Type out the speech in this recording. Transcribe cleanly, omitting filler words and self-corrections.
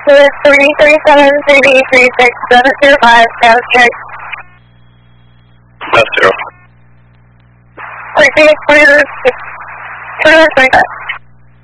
So it's 337-3B-36705, status check. Left 0. Quick, Phoenix 25.